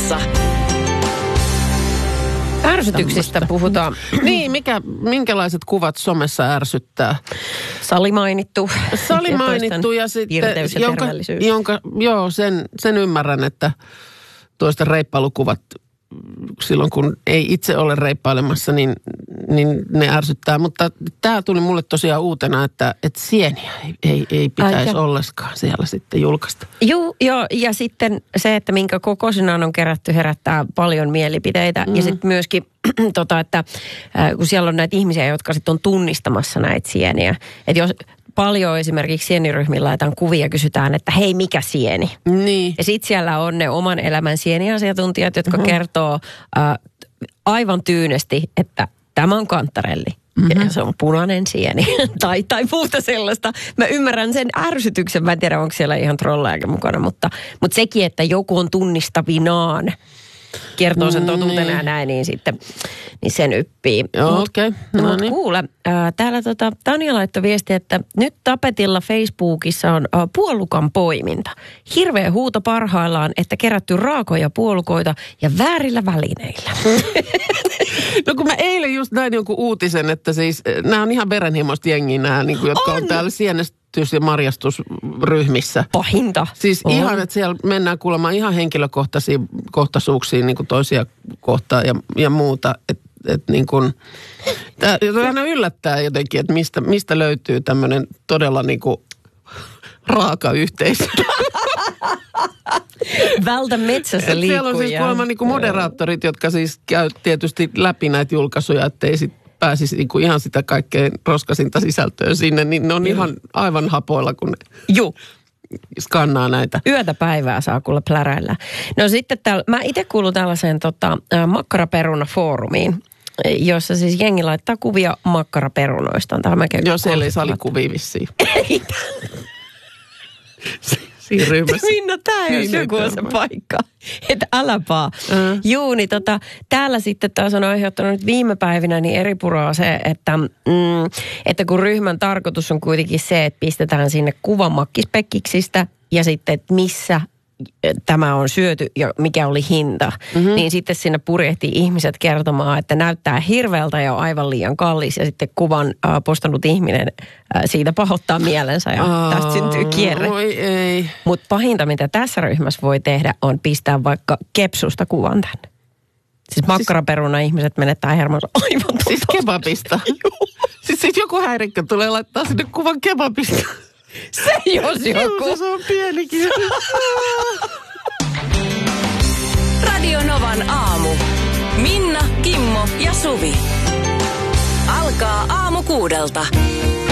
Radiossa. Ärsytyksistä puhutaan. Niin, minkälaiset kuvat somessa ärsyttää? Sali mainittu Ja sitten, virteys ja terveellisyys. Sen ymmärrän, että toisten reippailukuvat silloin, kun ei itse ole reippailemassa, niin ne ärsyttää. Mutta tämä tuli mulle tosiaan uutena, että sieniä ei pitäisi ollenkaan siellä sitten julkaista. Joo, ja sitten se, että minkä kokoisenaan on kerätty, herättää paljon mielipiteitä. Ja sitten myöskin, että kun siellä on näitä ihmisiä, jotka sitten on tunnistamassa näitä sieniä. Että jos paljon esimerkiksi sieniryhmillä laitetaan kuvia ja kysytään, että hei, mikä sieni? Niin. Ja sitten siellä on ne oman elämän sieniasiantuntijat, jotka kertoo aivan tyynesti, että tämä on kantarelli. Ja se on punainen sieni tai muuta sellaista. Mä ymmärrän sen ärsytyksen. Mä en tiedä, onko siellä ihan trollaajakin mukana, mutta sekin, että joku on tunnistavinaan, kertoo sen totuutena ja näin, niin sitten niin sen yppii. Okei. Mutta kuule, täällä Tanja laittoi viesti, että nyt tapetilla Facebookissa on puolukan poiminta. Hirveä huuto parhaillaan, että kerätty raakoja puolukoita ja väärillä välineillä. No kun mä eilen just näin jonkun uutisen, että siis nämä on ihan verenhimoista jengiä nämä, niin kuin, jotka on täällä sienestys- ja marjastusryhmissä. Pahinta. Siis ihan, että siellä mennään kuulemaan ihan henkilökohtaisiin kohtaisuuksiin niin kuin toisia kohtaan ja muuta. Että niin kuin, tämä yllättää jotenkin, että mistä löytyy tämmöinen todella niin kuin raaka yhteisö. Vältä metsässä liikkuu. Siellä on siis kuulemma niin kuin moderaattorit, jotka siis käy tietysti läpi näitä julkaisuja, ettei sitten pääsisi niin kuin ihan sitä kaikkein roskasinta sisältöä sinne, niin ne on ihan aivan hapoilla, kun ne skannaa näitä. Yötä päivää saa kuulla pläräillä. No sitten mä itse kuulun tällaiseen makkaraperuna-foorumiin, jossa siis jengi laittaa kuvia makkaraperunoista. Joo, siellä ei salikuvia vissiin. Siinä ryhmässä. Minna, tää ei ole joku se paikka. Että äläpaa. Juu, niin täällä sitten taas on aiheuttanut nyt viime päivinä niin eri puroa se, että kun ryhmän tarkoitus on kuitenkin se, että pistetään sinne kuva makkispekkiksistä ja sitten, että missä tämä on syöty ja mikä oli hinta, niin sitten sinne purjehtii ihmiset kertomaan, että näyttää hirveältä ja aivan liian kallis ja sitten kuvan postannut ihminen siitä pahoittaa mielensä ja tästä syntyy kierre. Mutta pahinta, mitä tässä ryhmässä voi tehdä, on pistää vaikka kepsusta kuvan tänne. Siis makkaraperuna ihmiset menettää hermonsa aivan totta. Siis kebabista? Siis joku häirikkö tulee laittaa sinne kuvan kebabista. Se jos joku. Se on pienikin. Radio Novan aamu. Minna, Kimmo ja Suvi. Alkaa aamu 6:00.